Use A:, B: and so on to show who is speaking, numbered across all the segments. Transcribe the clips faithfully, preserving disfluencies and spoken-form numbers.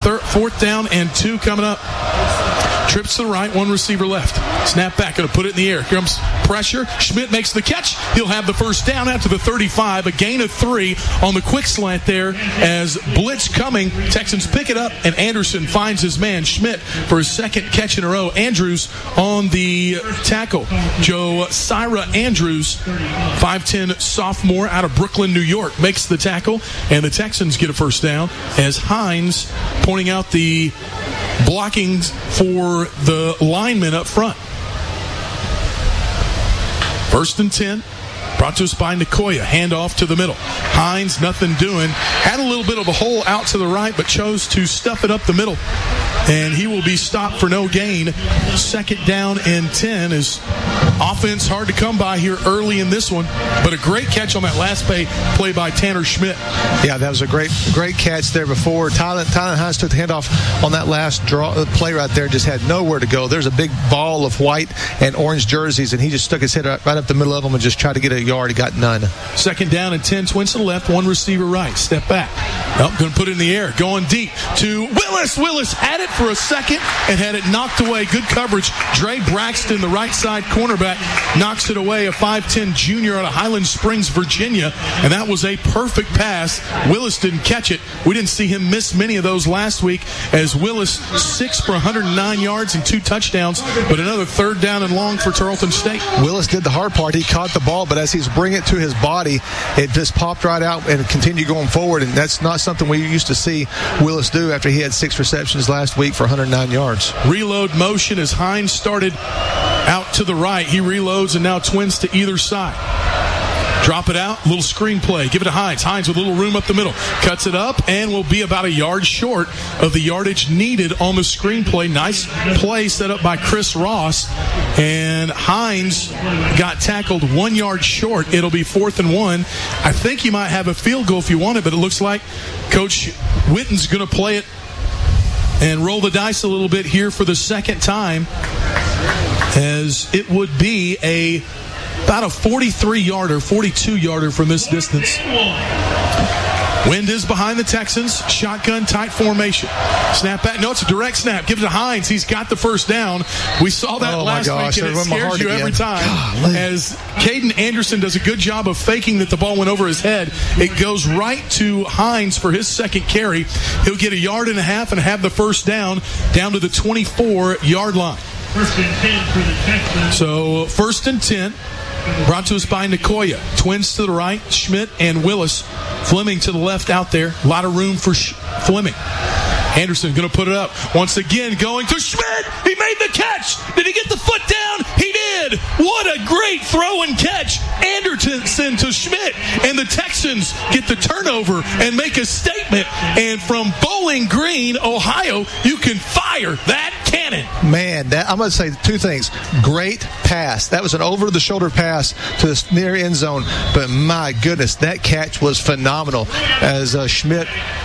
A: third, fourth down and two coming up. Trips to the right, one receiver left. Snap back, going to put it in the air. Here comes pressure. Schmidt makes the catch. He'll have the first down after the thirty-five. A gain of three on the quick slant there as blitz coming. Texans pick it up, and Anderson finds his man, Schmidt, for his second catch in a row. Andrews on the tackle. Josiah Andrews, five ten sophomore out of Brooklyn, New York, makes the tackle, and the Texans get a first down as Hines pointing out the blocking for the linemen up front. First and ten. Brought to us by Nicoya. Hand off to the middle. Hines, nothing doing. Had a little bit of a hole out to the right, but chose to stuff it up the middle. And he will be stopped for no gain. Second down and ten is offense hard to come by here early in this one. But a great catch on that last play, play by Tanner Schmidt.
B: Yeah, that was a great great catch there before. Tyler, Tyler Hines took the handoff on that last draw, uh, play right there, just had nowhere to go. There's a big ball of white and orange jerseys, and he just stuck his head right, right up the middle of them and just tried to get a yard. He got none.
A: Second down and ten, twins to the left, one receiver right. Step back. Oh, going to put it in the air. Going deep to Willis. Willis had it for a second and had it knocked away. Good coverage. Dre Braxton, the right side cornerback, knocks it away. A five ten junior out of Highland Springs, Virginia. And that was a perfect pass. Willis didn't catch it. We didn't see him miss many of those last week as Willis, six for one hundred nine yards and two touchdowns, but another third down and long for Tarleton State.
B: Willis did the hard part. He caught the ball, but as he's bringing it to his body, it just popped right out and continued going forward. And that's not something we used to see Willis do after he had six receptions last week for one hundred nine yards.
A: Reload motion as Hines started out to the right. He reloads and now twins to either side. Drop it out, little screen play. Give it to Hines. Hines with a little room up the middle. Cuts it up and will be about a yard short of the yardage needed on the screen play. Nice play set up by Chris Ross. And Hines got tackled one yard short. It'll be fourth and one. I think you might have a field goal if you want it, but it looks like Coach Witten's going to play it and roll the dice a little bit here for the second time, as it would be a about a forty-three yarder, forty-two yarder from this distance. Wind is behind the Texans. Shotgun tight formation. Snap back. No, it's a direct snap. Give it to Hines. He's got the first down. We saw that
B: oh
A: last
B: gosh,
A: week, and it scares you
B: again.
A: every time.
B: Golly.
A: As Caden Anderson does a good job of faking that the ball went over his head. It goes right to Hines for his second carry. He'll get a yard and a half and have the first down down to the twenty-four-yard line.
C: First and ten for the Texans.
A: So first and ten. Brought to us by Nicoya. Twins to the right, Schmidt and Willis. Fleming to the left out there. A lot of room for Sh- Fleming. Anderson going to put it up. Once again going to Schmidt. He made the catch. Did he get the foot down? He did. What a great throw and catch. Anderson to Schmidt. And the Texans get the turnover and make a statement. And from Bowling Green, Ohio, you can fire that cannon.
B: Man, that, I'm going to say two things. Great pass. That was an over-the-shoulder pass to the near end zone. But my goodness, that catch was phenomenal as uh, Schmidt.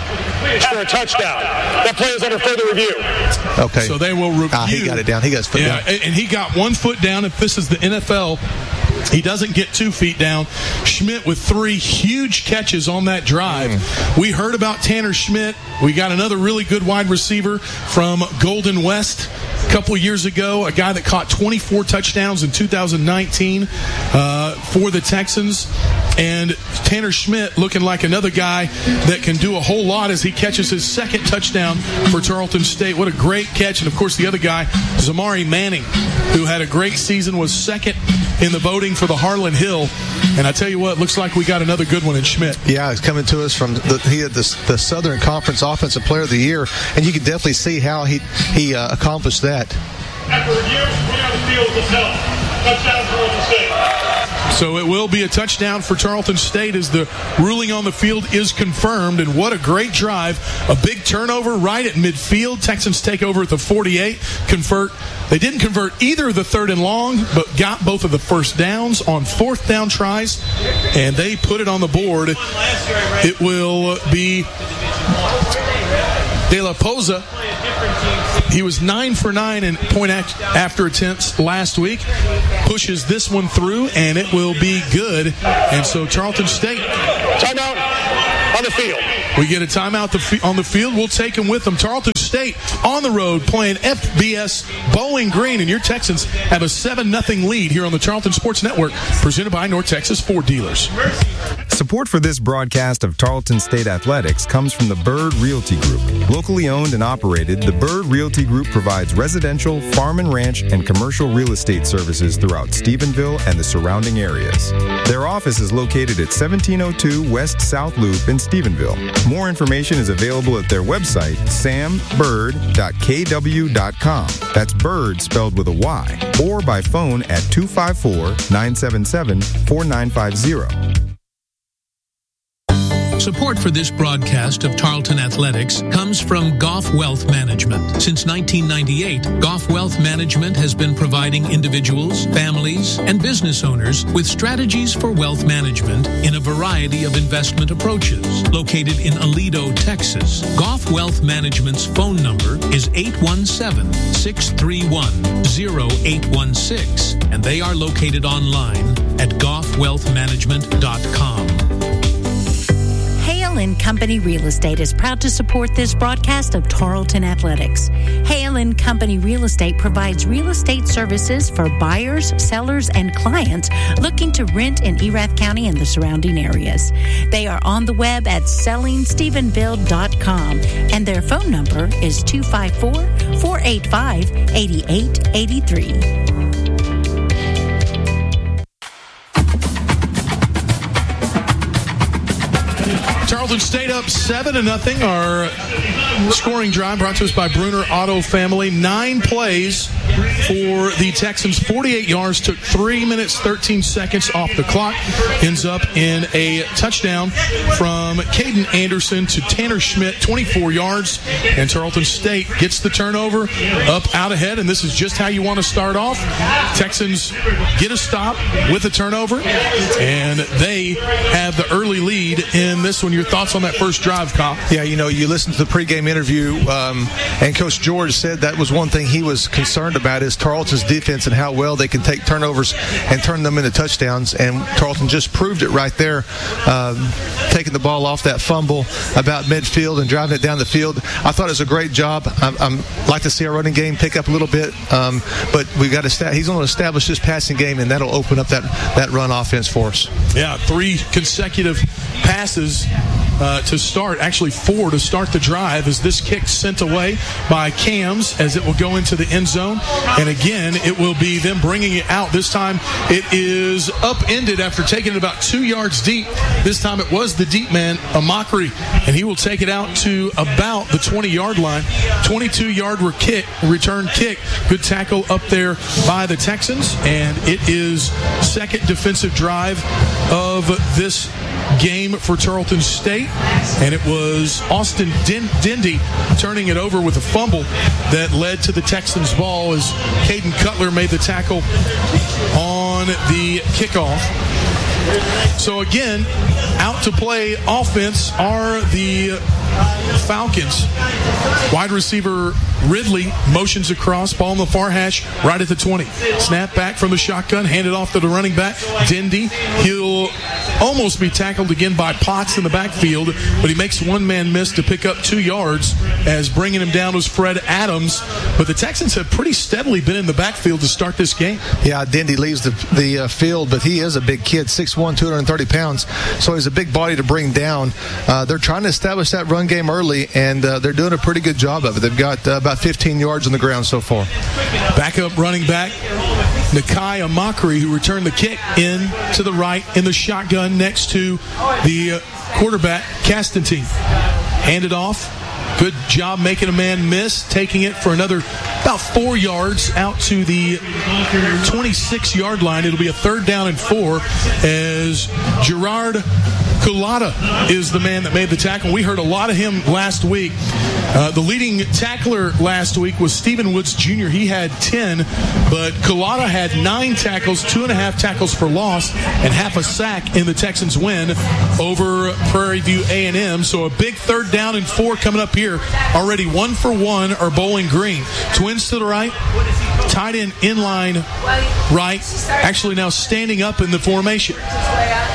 D: For a touchdown. That play is under further review.
B: Okay.
A: So they will review.
B: Ah, he got it down. He got his foot
A: yeah,
B: down.
A: And he got one foot down. If this is the N F L, he doesn't get two feet down. Schmidt with three huge catches on that drive. Mm. We heard about Tanner Schmidt. We got another really good wide receiver from Golden West a couple years ago, a guy that caught twenty-four touchdowns in two thousand nineteen uh, for the Texans. And Tanner Schmidt looking like another guy that can do a whole lot as he catches his second touchdown for Tarleton State. What a great catch. And, of course, the other guy, Zamari Manning, who had a great season, was second in the voting for the Harlan Hill. And I tell you what, looks like we got another good one in Schmidt.
B: Yeah, he's coming to us from the, he had the, the Southern Conference Offensive Player of the Year, and you can definitely see how he he uh, accomplished that.
C: After review, we on the field with help. Touchdown for Tarleton State.
A: So it will be a touchdown for Tarleton State as the ruling on the field is confirmed. And what a great drive. A big turnover right at midfield. Texans take over at the forty-eight. Convert. They didn't convert either of the third and long, but got both of the first downs on fourth down tries. And they put it on the board. It will be De La Poza. He was nine for nine in point after attempts last week. Pushes this one through, and it will be good. And so Tarleton State.
D: Timeout. on the field.
A: We get a timeout the f- on the field. We'll take them with them. Tarleton State on the road playing F B S Bowling Green, and your Texans have a seven nothing lead here on the Charlton Sports Network, presented by North Texas Ford Dealers.
E: Support for this broadcast of Tarleton State Athletics comes from the Bird Realty Group. Locally owned and operated, the Bird Realty Group provides residential, farm and ranch, and commercial real estate services throughout Stephenville and the surrounding areas. Their office is located at seventeen oh two West South Loop in Stephenville. More information is available at their website, sam bird dot k w dot com. That's Bird spelled with a Y. Or by phone at two five four, nine seven seven, four nine five zero.
F: Support for this broadcast of Tarleton Athletics comes from Goff Wealth Management. Since nineteen ninety-eight, Goff Wealth Management has been providing individuals, families, and business owners with strategies for wealth management in a variety of investment approaches. Located in Aledo, Texas, Goff Wealth Management's phone number is eight one seven, six three one, zero eight one six, and they are located online at goff wealth management dot com.
G: Hale and Company Real Estate is proud to support this broadcast of Tarleton Athletics. Hale and Company Real Estate provides real estate services for buyers, sellers, and clients looking to rent in Erath County and the surrounding areas. They are on the web at selling stephenville dot com, and their phone number is two five four, four eight five, eight eight eight three.
A: Tarleton State up seven to nothing. Our scoring drive brought to us by Bruner Auto Family. Nine plays for the Texans. forty-eight yards, took three minutes, thirteen seconds off the clock. Ends up in a touchdown from Caden Anderson to Tanner Schmidt, twenty-four yards. And Tarleton State gets the turnover up out ahead. And this is just how you want to start off. Texans get a stop with a turnover, and they have the early lead in this one. Your thoughts on that first drive, Kyle?
B: Yeah, you know, you listened to the pregame interview, um, and Coach George said that was one thing he was concerned about is Tarleton's defense and how well they can take turnovers and turn them into touchdowns. And Tarleton just proved it right there, um, taking the ball off that fumble about midfield and driving it down the field. I thought it was a great job. I'm, I'm like to see our running game pick up a little bit, um, but we got to. Sta- he's going to establish this passing game, and that'll open up that that run offense for us.
A: Yeah, three consecutive passes uh, to start, actually four to start the drive, as this kick sent away by Cams as it will go into the end zone. And again, it will be them bringing it out. This time it is upended after taking it about two yards deep. This time it was the deep man, Amakri, and he will take it out to about the twenty-yard line. twenty-two-yard kick, return kick. Good tackle up there by the Texans, and it is second defensive drive of this game for Tarleton State, and it was Austin Din- Dindy turning it over with a fumble that led to the Texans' ball as Caden Cutler made the tackle on the kickoff. So again, out to play offense are the Falcons. Wide receiver Ridley motions across, ball on the far hash, right at the twenty. Snap back from the shotgun, handed off to the running back, Dindy. He'll almost be tackled again by Potts in the backfield, but he makes one man miss to pick up two yards, as bringing him down was Fred Adams. But the Texans have pretty steadily been in the backfield to start this game.
B: Yeah, Dindy leaves the, the uh, field, but he is a big kid, six one, two hundred thirty pounds, so he's a big body to bring down. Uh, they're trying to establish that run game early, and uh, they're doing a pretty good job of it. They've got uh, about fifteen yards on the ground so far.
A: Backup running back Nakai Amakri, who returned the kick in to the right in the shotgun next to the uh, quarterback Castantine. Handed off. Good job making a man miss, taking it for another about four yards out to the twenty-six-yard line. It'll be a third down and four, as Gerard Culata is the man that made the tackle. We heard a lot of him last week. Uh, the leading tackler last week was Stephen Woods Junior He had ten, but Culata had nine tackles, two and a half tackles for loss, and half a sack in the Texans' win over Prairie View A and M. So a big third down and four coming up here. Already one for one are Bowling Green. Twins to the right, tight end inline right, actually now standing up in the formation.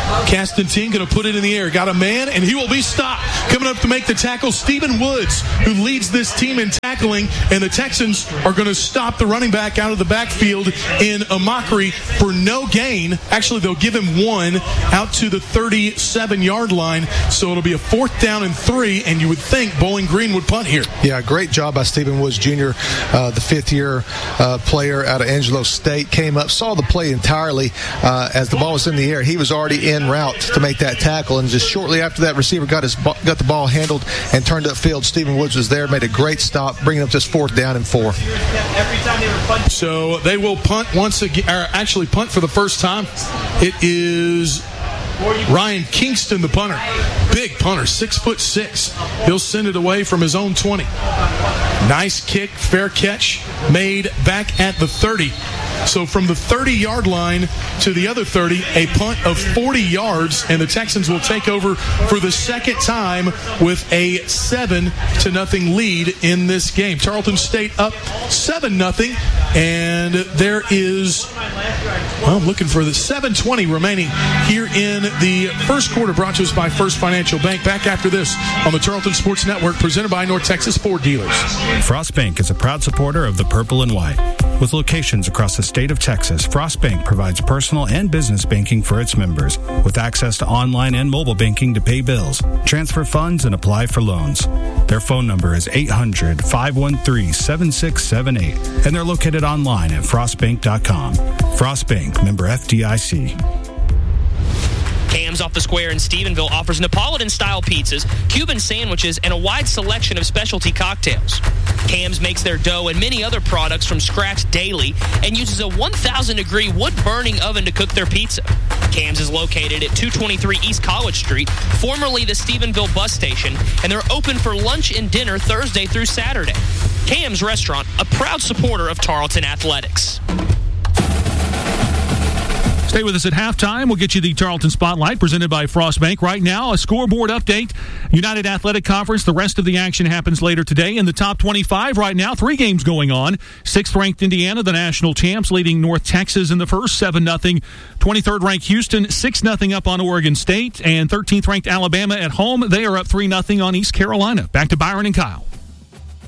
A: Constantine going to put it in the air. Got a man, and he will be stopped. Coming up to make the tackle, Stephen Woods, who leads this team in tackling, and the Texans are going to stop the running back out of the backfield in a mockery for no gain. Actually, they'll give him one out to the thirty-seven-yard line, so it'll be a fourth down and three, and you would think Bowling Green would punt here.
B: Yeah, great job by Stephen Woods Junior, uh, the fifth-year uh, player out of Angelo State. Came up, saw the play entirely uh, as the ball was in the air. He was already en route to make that tackle, and just shortly after that, receiver got his got the ball handled and turned upfield. Stephen Woods was there, made a great stop, bringing up this fourth down and four.
A: So they will punt once again, or actually punt for the first time. It is Ryan Kingston, the punter. Big punter, six foot six. He'll send it away from his own twenty. Nice kick, fair catch, made back at the thirty. So from the thirty-yard line to the other thirty, a punt of forty yards, and the Texans will take over for the second time with a seven to nothing lead in this game. Tarleton State up seven nothing, and there is, well, I'm looking for the seven twenty remaining here in the first quarter, brought to us by First Financial Bank. Back after this on the Tarleton Sports Network, presented by North Texas Ford Dealers.
H: Frost Bank is a proud supporter of the Purple and White. With locations across the state of Texas, Frost Bank provides personal and business banking for its members, with access to online and mobile banking to pay bills, transfer funds, and apply for loans. Their phone number is eight hundred, five one three, seven six seven eight, and they're located online at frost bank dot com. Frost Bank, member F D I C.
I: Cam's Off the Square in Stephenville offers Neapolitan-style pizzas, Cuban sandwiches, and a wide selection of specialty cocktails. Cam's makes their dough and many other products from scratch daily and uses a one thousand degree wood-burning oven to cook their pizza. Cam's is located at two twenty-three East College Street, formerly the Stephenville bus station, and they're open for lunch and dinner Thursday through Saturday. Cam's Restaurant, a proud supporter of Tarleton Athletics.
J: Stay with us at halftime. We'll get you the Tarleton Spotlight presented by Frost Bank. Right now, a scoreboard update. United Athletic Conference. The rest of the action happens later today. In the top twenty-five right now, three games going on. Sixth-ranked Indiana, the national champs, leading North Texas in the first, seven nothing. twenty-third ranked Houston, six nothing up on Oregon State. And thirteenth-ranked Alabama at home. They are up three nothing on East Carolina. Back to Byron and Kyle.